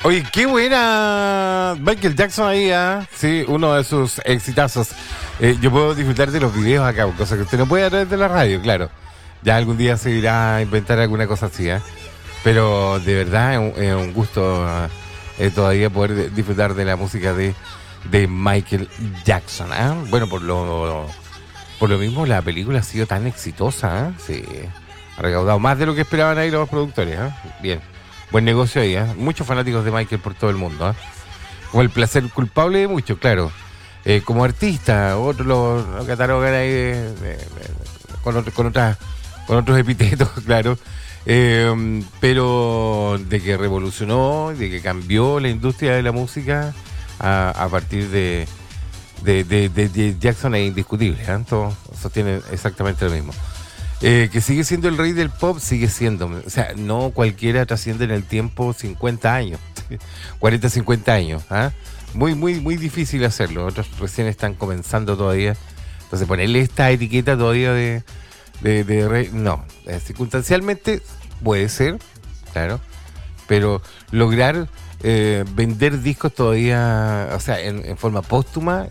Oye, qué buena Michael Jackson ahí, ¿ah? Sí, uno de sus exitazos. Yo puedo disfrutar de los videos acá, cosa que usted no puede a través de la radio, claro. Ya algún día se irá a inventar alguna cosa así, ¿eh? Pero de verdad es un gusto todavía poder disfrutar de la música de Michael Jackson, ¿eh? Bueno, por lo mismo la película ha sido tan exitosa, ¿eh? Sí, ha recaudado más de lo que esperaban ahí los productores, ¿eh? Bien. Buen negocio ahí, ¿eh? Muchos fanáticos de Michael por todo el mundo, ¿eh? Como el placer culpable de muchos, claro. Como artista, otros lo catalogan ahí con otros epítetos, claro. Pero de que revolucionó, de que cambió la industria de la música a partir de Jackson es indiscutible, ¿eh? Todos sostienen exactamente lo mismo. Que sigue siendo el rey del pop, sigue siendo. O sea, no cualquiera trasciende en el tiempo 50 años, 40, 50 años. ¿Ah? Muy, muy, muy difícil hacerlo. Otros recién están comenzando todavía. Entonces, ponerle esta etiqueta todavía de rey, no. Circunstancialmente puede ser, claro. Pero lograr vender discos todavía, o sea, en forma póstuma,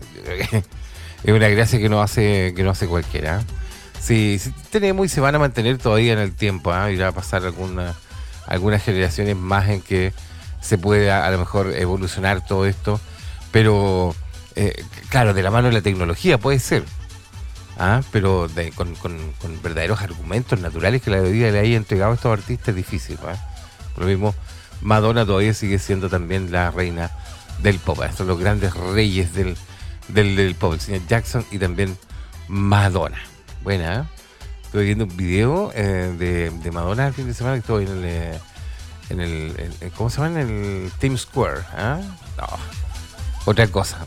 es una gracia que no hace cualquiera. Sí, tenemos y se van a mantener todavía en el tiempo, ¿eh? Irá a pasar algunas generaciones más en que se pueda a lo mejor evolucionar todo esto, pero claro, de la mano de la tecnología puede ser, pero con verdaderos argumentos naturales que la vida le haya entregado a estos artistas es difícil, ¿eh? Por lo mismo, Madonna todavía sigue siendo también la reina del pop. Estos son los grandes reyes del pop, el señor Jackson y también Madonna. Buena, ¿eh? Estuve viendo un video de Madonna el fin de semana que estuve en el ¿cómo se llama? En el Times Square, ¿eh? No, otra cosa.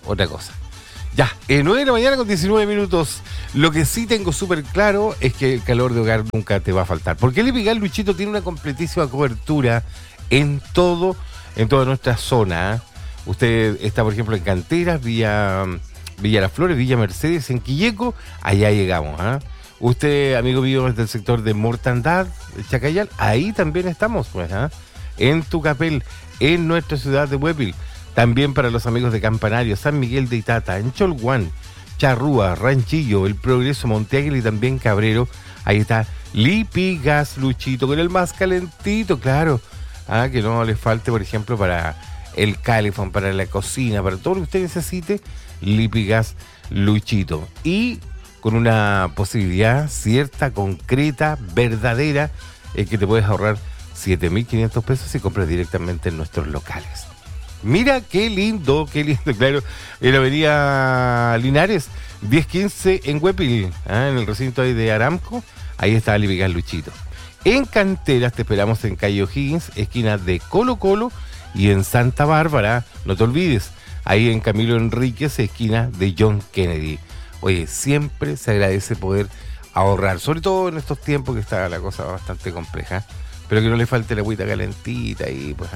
Ya, 9 de la mañana con 19 minutos. Lo que sí tengo súper claro es que el calor de hogar nunca te va a faltar. Porque el Lipigas Luchito tiene una completísima cobertura en toda nuestra zona, ¿eh? Usted está, por ejemplo, en Canteras, Villa Las Flores, Villa Mercedes, en Quilleco, allá llegamos, ¿eh? Usted, amigo mío, es del sector de Mortandad, Chacayal, ahí también estamos, pues, ¿eh? En Tucapel, en nuestra ciudad de Huépil, también para los amigos de Campanario, San Miguel de Itata, en Cholguán, Charrúa, Ranchillo, El Progreso, Monteaguil y también Cabrero, ahí está Lipigas Luchito, con el más calentito, claro, que no le falte, por ejemplo, para el calefón, para la cocina, para todo lo que usted necesite, Lipigas Luchito. Y con una posibilidad cierta, concreta, verdadera, que te puedes ahorrar 7.500 pesos si compras directamente en nuestros locales. Mira qué lindo, claro, en la avenida Linares, 1015 en Huépil, en el recinto ahí de Aramco, ahí está Lipigas Luchito. En Canteras te esperamos en calle O'Higgins, esquina de Colo Colo, y en Santa Bárbara, no te olvides, ahí en Camilo Enríquez, esquina de John Kennedy. Oye, siempre se agradece poder ahorrar, sobre todo en estos tiempos que está la cosa bastante compleja, pero que no le falte la agüita calentita y pues,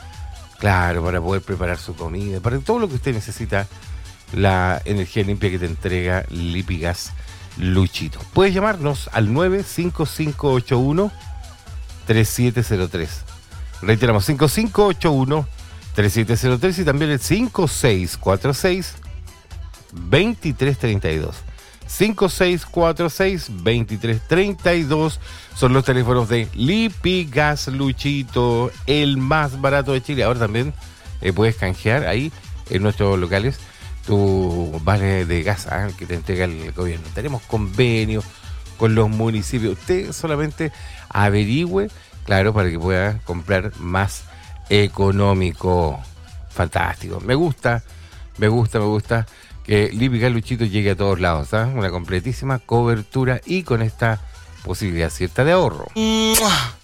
claro, para poder preparar su comida, para todo lo que usted necesita, la energía limpia que te entrega Lipigas Luchito. Puedes llamarnos al 95581-3703. Reiteramos, 5581-3703 y también el 5646-2332. 5646-2332 son los teléfonos de Lipigas Luchito, el más barato de Chile. Ahora también puedes canjear ahí en nuestros locales tu vale de gas que te entrega el gobierno. Tenemos convenios con los municipios. Usted solamente averigüe, claro, para que pueda comprar más económico. Fantástico. Me gusta que Lipigas Luchito llegue a todos lados, ¿sabes? Una completísima cobertura y con esta posibilidad cierta de ahorro.